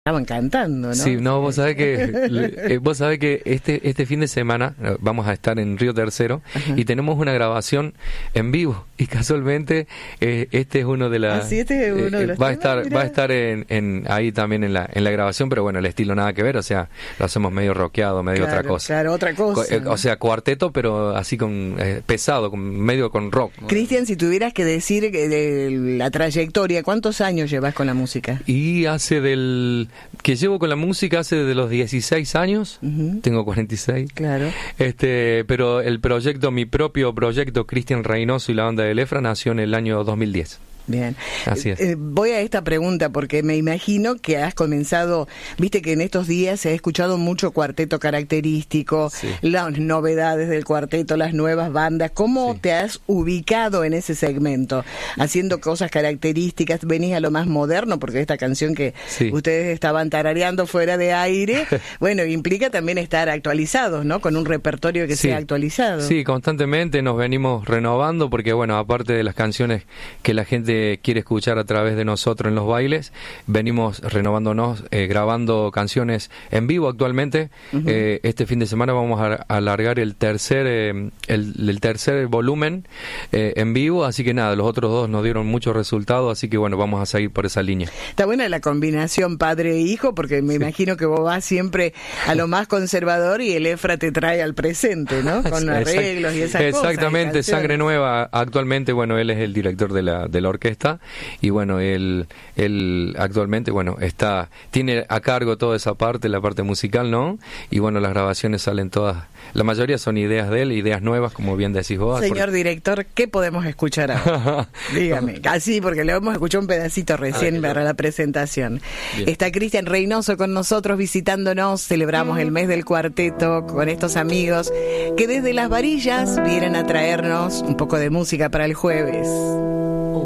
Estaban cantando, ¿no? Sí, no, vos sabés que este fin de semana vamos a estar en Río Tercero. Ajá. Y tenemos una grabación en vivo y casualmente este es uno de las... ¿Ah, sí? Este es uno de los va a estar en ahí también en la grabación, pero bueno, el estilo nada que ver, o sea, lo hacemos medio rockeado, medio otra cosa. Claro, otra cosa. O sea, cuarteto, pero así con pesado, medio con rock. Cristian, si tuvieras que decir de la trayectoria, ¿cuántos años llevas con la música? Y que llevo con la música hace de los 16 años, tengo 46. Claro. Pero mi propio proyecto, Cristian Reynoso y la banda de Lefra, nació en el año 2010. Bien. Así es. Voy a esta pregunta porque me imagino que has comenzado, viste que en estos días se ha escuchado mucho cuarteto característico, sí, las novedades del cuarteto, las nuevas bandas. ¿Cómo te has ubicado en ese segmento? Haciendo cosas características, venís a lo más moderno, porque esta canción que ustedes estaban tarareando fuera de aire, bueno, implica también estar actualizados, ¿no? Con un repertorio que sea actualizado. Sí, constantemente nos venimos renovando porque, bueno, aparte de las canciones que la gente quiere escuchar a través de nosotros en los bailes, venimos renovándonos, grabando canciones en vivo actualmente. Este fin de semana vamos a alargar el tercer volumen en vivo, así que nada, los otros dos nos dieron muchos resultados, así que bueno, vamos a seguir por esa línea. Está buena la combinación padre e hijo, porque me imagino que vos vas siempre a lo más conservador y el Efra te trae al presente, ¿no? Con arreglos y esas cosas. Exactamente, Sangre Nueva, actualmente, bueno, él es el director de la orquesta y bueno, él actualmente, bueno, tiene a cargo toda esa parte, la parte musical, ¿no? Y bueno, las grabaciones salen todas, la mayoría son ideas de él, ideas nuevas, como bien decís vos. Señor director, ¿qué podemos escuchar ahora? Dígame, así porque le hemos escuchado un pedacito recién para la presentación. Bien. Está Cristian Reynoso con nosotros visitándonos, celebramos el mes del cuarteto con estos amigos que desde Las Varillas vienen a traernos un poco de música para el jueves.